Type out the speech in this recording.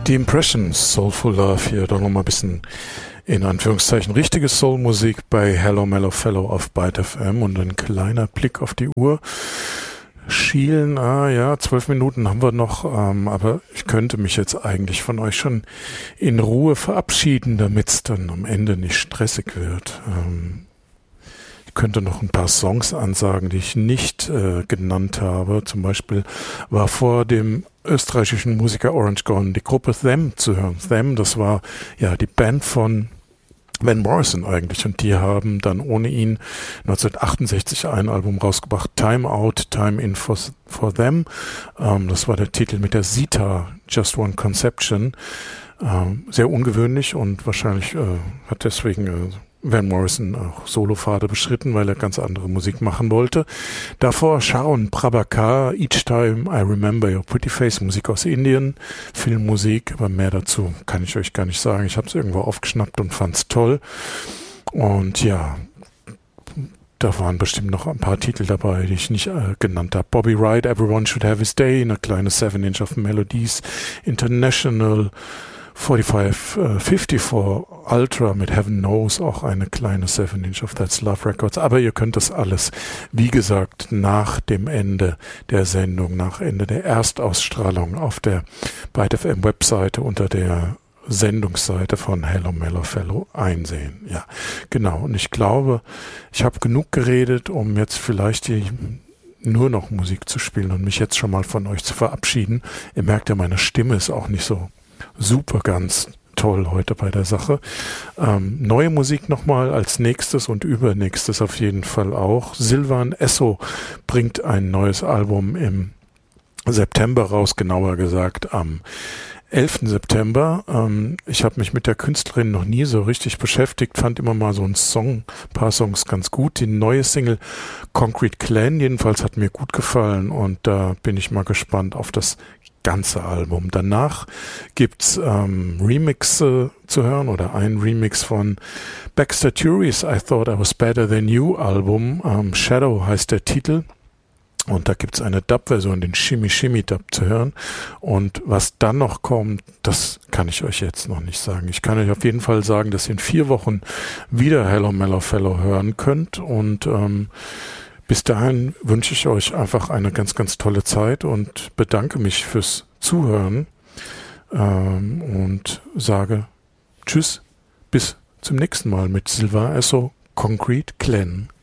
Die Impressions, Soulful Love, hier doch nochmal ein bisschen in Anführungszeichen richtige Soulmusik bei Hello Mellow Fellow auf Byte FM und ein kleiner Blick auf die Uhr. Schielen, 12 Minuten haben wir noch, aber ich könnte mich jetzt eigentlich von euch schon in Ruhe verabschieden, damit es dann am Ende nicht stressig wird. Ich könnte noch ein paar Songs ansagen, die ich nicht genannt habe. Zum Beispiel war vor dem österreichischen Musiker Orange Gone die Gruppe Them zu hören. Them, das war ja die Band von Van Morrison eigentlich, und die haben dann ohne ihn 1968 ein Album rausgebracht, Time Out, Time In for Them. Das war der Titel mit der Zither, Just One Conception. Sehr ungewöhnlich, und wahrscheinlich hat deswegen Van Morrison auch Solopfade beschritten, weil er ganz andere Musik machen wollte. Davor Sharon Prabhakar, Each Time I Remember Your Pretty Face, Musik aus Indien, Filmmusik, aber mehr dazu kann ich euch gar nicht sagen. Ich habe es irgendwo aufgeschnappt und fand's toll. Und ja, da waren bestimmt noch ein paar Titel dabei, die ich nicht genannt habe. Bobby Wright, Everyone Should Have His Day, eine kleine 7-inch of Melodies, International, 4554 Ultra mit Heaven Knows, auch eine kleine 7-inch of That's Love Records. Aber ihr könnt das alles, wie gesagt, nach dem Ende der Sendung, nach Ende der Erstausstrahlung auf der Byte FM Webseite unter der Sendungsseite von Hello Mellow Fellow einsehen. Ja, genau. Und ich glaube, ich habe genug geredet, um jetzt vielleicht nur noch Musik zu spielen und mich jetzt schon mal von euch zu verabschieden. Ihr merkt ja, meine Stimme ist auch nicht so super ganz toll heute bei der Sache. Neue Musik nochmal als nächstes und übernächstes auf jeden Fall auch. Sylvan Esso bringt ein neues Album im September raus, genauer gesagt am 11. September. Ich habe mich mit der Künstlerin noch nie so richtig beschäftigt, fand immer mal so ein paar Songs ganz gut. Die neue Single Concrete Clan jedenfalls hat mir gut gefallen, und da bin ich mal gespannt auf das ganze Album. Danach gibt's Remixe zu hören, oder ein Remix von Baxter Turi's I Thought I Was Better Than You Album. Shadow heißt der Titel. Und da gibt's eine Dub-Version, den Shimmy Shimmy Dub zu hören. Und was dann noch kommt, das kann ich euch jetzt noch nicht sagen. Ich kann euch auf jeden Fall sagen, dass ihr in 4 Wochen wieder Hello Mellow Fellow hören könnt. Und bis dahin wünsche ich euch einfach eine ganz, ganz tolle Zeit und bedanke mich fürs Zuhören und sage Tschüss, bis zum nächsten Mal mit Sylvan Esso, Concrete Clan.